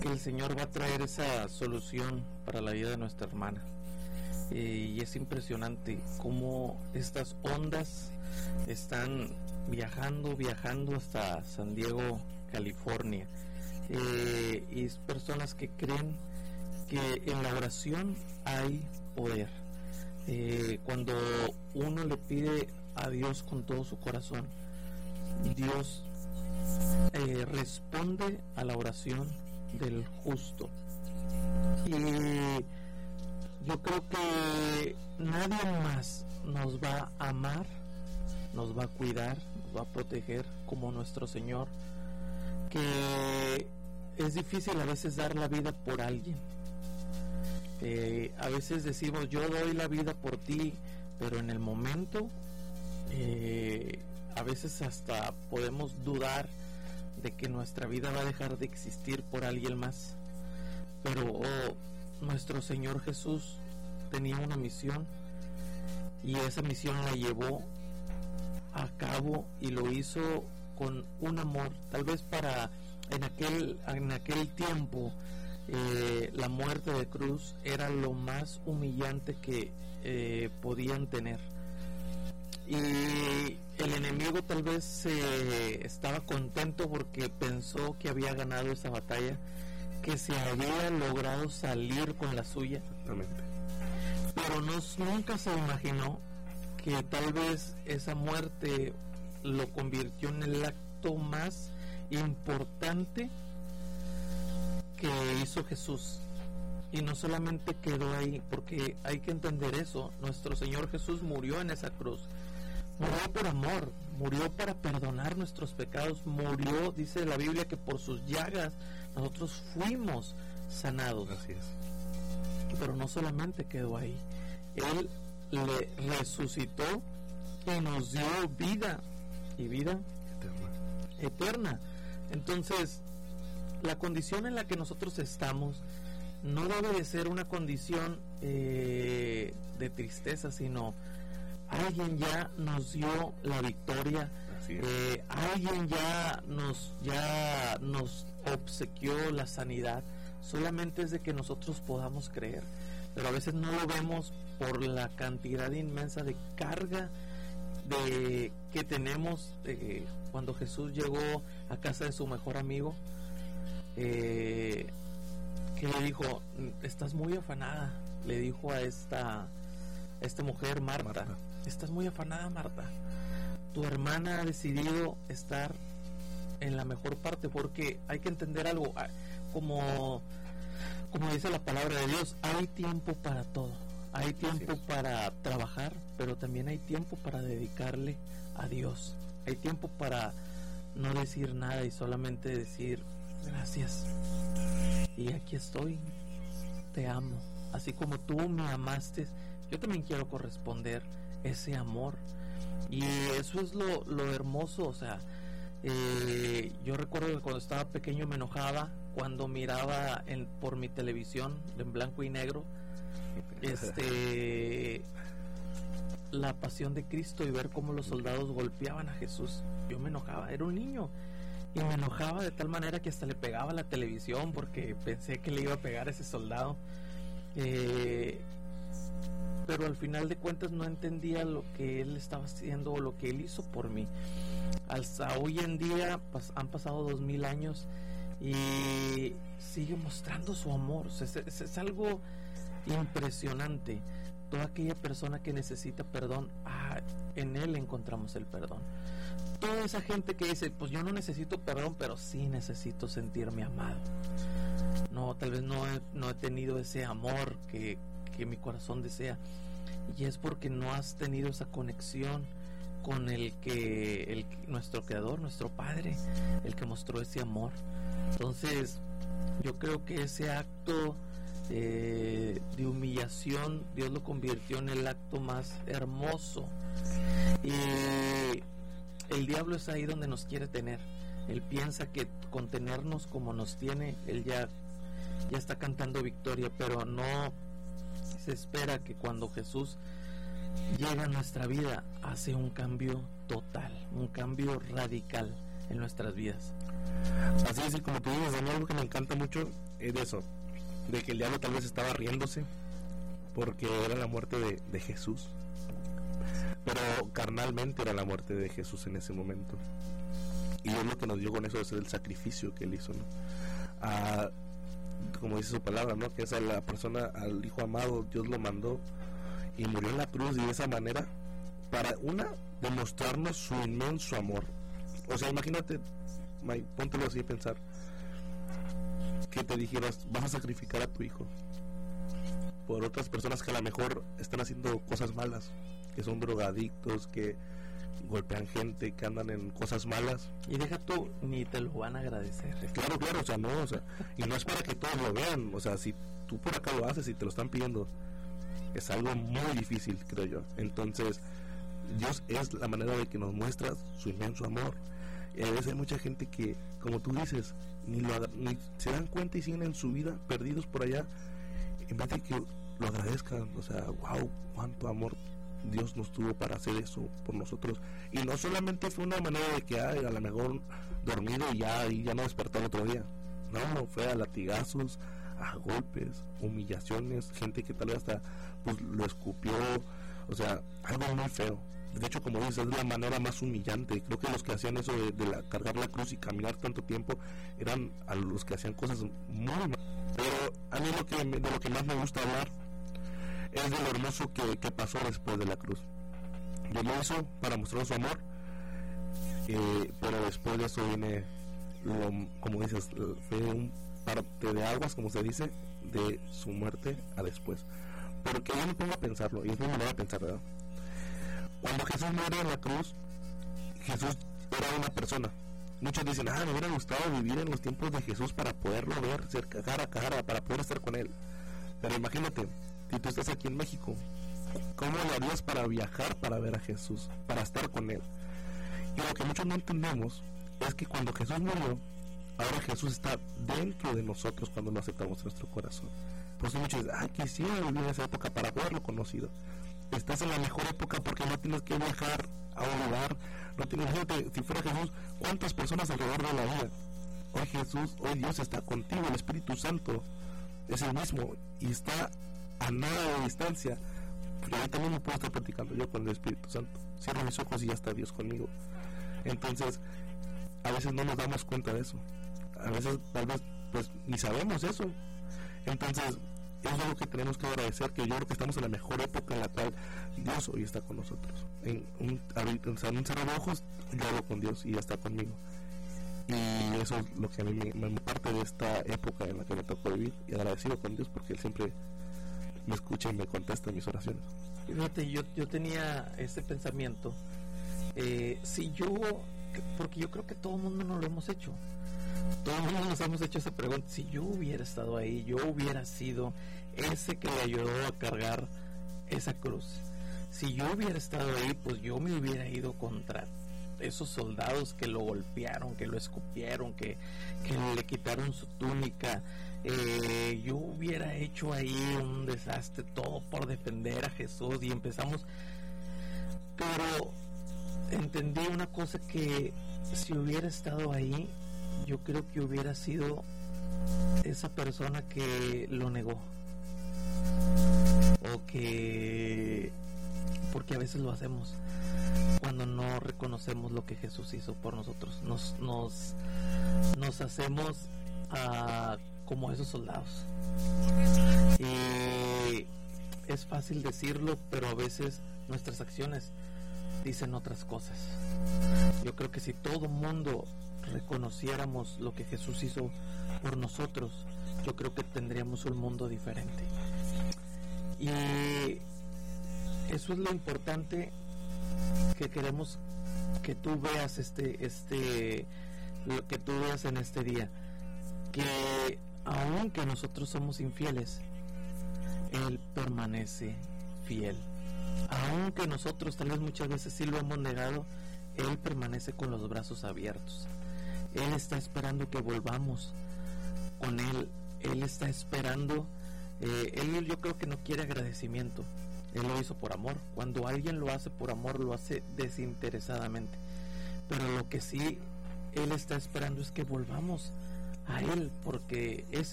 que el Señor va a traer esa solución para la vida de nuestra hermana. Y es impresionante cómo estas ondas están viajando hasta San Diego, California. Y es personas que creen que en la oración hay poder. Cuando uno le pide a Dios con todo su corazón, Dios responde a la oración del justo. Y yo creo que nadie más nos va a amar, nos va a cuidar, nos va a proteger como nuestro Señor, que es difícil a veces dar la vida por alguien. A veces decimos, yo doy la vida por ti, pero en el momento a veces hasta podemos dudar de que nuestra vida va a dejar de existir por alguien más. Pero nuestro Señor Jesús tenía una misión, y esa misión la llevó a cabo y lo hizo con un amor. Tal vez en aquel tiempo la muerte de cruz era lo más humillante que podían tener, y el enemigo tal vez estaba contento porque pensó que había ganado esa batalla, que se había logrado salir con la suya. Exactamente. Pero nunca se imaginó que tal vez esa muerte lo convirtió en el acto más importante que hizo Jesús. Y no solamente quedó ahí, porque hay que entender eso. Nuestro Señor Jesús murió en esa cruz, murió por amor, murió para perdonar nuestros pecados, murió, dice la Biblia, que por sus llagas nosotros fuimos sanados. Así es. Pero no solamente quedó ahí, Él le resucitó y nos dio vida, y vida eterna. Entonces, la condición en la que nosotros estamos no debe de ser una condición de tristeza, sino alguien ya nos dio la victoria. Alguien ya nos obsequió la sanidad. Solamente es de que nosotros podamos creer, pero a veces no lo vemos por la cantidad inmensa de carga que tenemos. Cuando Jesús llegó a casa de su mejor amigo, que le dijo, estás muy afanada, le dijo a esta mujer, Marta, estás muy afanada, Marta, tu hermana ha decidido estar en la mejor parte, porque hay que entender algo, como dice la palabra de Dios, hay tiempo para todo. Hay tiempo para trabajar, pero también hay tiempo para dedicarle a Dios. Hay tiempo para no decir nada y solamente decir gracias. Y aquí estoy, te amo. Así como tú me amaste, yo también quiero corresponder ese amor. Y eso es lo hermoso. O sea, yo recuerdo que cuando estaba pequeño me enojaba cuando miraba por mi televisión en blanco y negro la pasión de Cristo y ver cómo los soldados golpeaban a Jesús. Yo me enojaba, era un niño, y me enojaba de tal manera que hasta le pegaba a la televisión porque pensé que le iba a pegar a ese soldado. Pero al final de cuentas no entendía lo que él estaba haciendo o lo que él hizo por mí. Hasta hoy en día han pasado 2000 años y sigue mostrando su amor. Es algo impresionante. Toda aquella persona que necesita perdón, en él encontramos el perdón. Toda esa gente que dice, pues yo no necesito perdón, pero sí necesito sentirme amado. No, tal vez no he tenido ese amor que mi corazón desea, y es porque no has tenido esa conexión con nuestro creador, nuestro Padre, el que mostró ese amor. Entonces yo creo que ese acto de humillación Dios lo convirtió en el acto más hermoso, y el diablo es ahí donde nos quiere tener. Él piensa que con tenernos como nos tiene, él ya está cantando victoria, pero no se espera que cuando Jesús llega a nuestra vida hace un cambio total, un cambio radical. en nuestras vidas. Así es, y como tú dices, a mí algo que me encanta mucho es de eso, de que el diablo tal vez estaba riéndose porque era la muerte de Jesús, pero carnalmente era la muerte de Jesús en ese momento, y es lo que nos dio con eso de ser el sacrificio que él hizo, ¿no? Como dice su palabra, ¿no? Que es a la persona, al hijo amado, Dios lo mandó y murió en la cruz, y de esa manera para demostrarnos su inmenso amor. O sea, imagínate, Mike, póntelo así a pensar, que te dijeras, vas a sacrificar a tu hijo por otras personas que a lo mejor están haciendo cosas malas, que son drogadictos, que golpean gente, que andan en cosas malas, y deja tú, ni te lo van a agradecer. Claro, o sea, no, o sea, y no es para que todos lo vean, o sea, si tú por acá lo haces y te lo están pidiendo, es algo muy difícil, creo yo. Entonces Dios es la manera de que nos muestra su inmenso amor, y a veces hay mucha gente que, como tú dices, ni se dan cuenta y siguen en su vida perdidos por allá, en vez de que lo agradezcan. O sea, wow, cuánto amor Dios nos tuvo para hacer eso por nosotros. Y no solamente fue una manera de que a lo mejor dormido y ya no despertó el otro día. No, fue a latigazos, a golpes, humillaciones, gente que tal vez hasta pues lo escupió, o sea, algo muy feo. De hecho, como dices, es la manera más humillante. Creo que los que hacían eso de cargar la cruz y caminar tanto tiempo eran a los que hacían cosas muy malas. Pero a mí de lo que más me gusta hablar es de lo hermoso que pasó después de la cruz. Dios lo hizo para mostrar su amor, pero después de eso viene, como dices, fue un parte de aguas, como se dice, de su muerte a después. Porque yo me pongo a pensarlo, y es muy manera de pensar, ¿verdad? Cuando Jesús muere en la cruz, Jesús era una persona. Muchos dicen, me hubiera gustado vivir en los tiempos de Jesús para poderlo ver cerca, cara a cara, para poder estar con él. Pero imagínate, si tú estás aquí en México, ¿cómo lo harías para viajar para ver a Jesús, para estar con él? Y lo que muchos no entendemos es que cuando Jesús murió, ahora Jesús está dentro de nosotros cuando lo aceptamos en nuestro corazón. Por eso muchos dicen, quisiera vivir en esa época para haberlo conocido. Estás en la mejor época porque no tienes que viajar a un lugar, no tienes, fíjate, si fuera Jesús, ¿cuántas personas alrededor de la vida? Hoy Jesús, hoy Dios está contigo, el Espíritu Santo es el mismo y está a nada de distancia. Pero yo también me puedo estar platicando yo con el Espíritu Santo. Cierro mis ojos y ya está Dios conmigo. Entonces, a veces no nos damos cuenta de eso. A veces, tal vez, pues, ni sabemos eso. Entonces, eso es algo que tenemos que agradecer, que yo creo que estamos en la mejor época en la cual Dios hoy está con nosotros. En un cerrar de ojos, yo hablo con Dios y ya está conmigo. Y eso es lo que a mí me parte de esta época en la que me tocó vivir, y agradecido con Dios porque Él siempre me escucha y me contesta en mis oraciones. Fíjate, yo tenía ese pensamiento, porque yo creo que todo el mundo nos lo hemos hecho. Todo el mundo nos hemos hecho esa pregunta: si yo hubiera estado ahí, yo hubiera sido ese que le ayudó a cargar esa cruz. Si yo hubiera estado ahí, pues yo me hubiera ido contra esos soldados que lo golpearon, que lo escupieron, que le quitaron su túnica. Yo hubiera hecho ahí un desastre, todo por defender a Jesús, y empezamos. Pero entendí una cosa, que si hubiera estado ahí, yo creo que hubiera sido esa persona que lo negó, porque a veces lo hacemos cuando no reconocemos lo que Jesús hizo por nosotros. Nos hacemos como esos soldados, y es fácil decirlo, pero a veces nuestras acciones dicen otras cosas. Yo creo que si todo mundo reconociéramos lo que Jesús hizo por nosotros, yo creo que tendríamos un mundo diferente. Y eso es lo importante que queremos que tú veas lo que tú veas en este día, que aunque nosotros somos infieles, Él permanece fiel. Aunque nosotros tal vez muchas veces sí lo hemos negado, Él permanece con los brazos abiertos. Él está esperando que volvamos con Él. Él está esperando. Él, yo creo que no quiere agradecimiento. Él lo hizo por amor. Cuando alguien lo hace por amor, lo hace desinteresadamente. Pero lo que sí Él está esperando es que volvamos a Él, porque es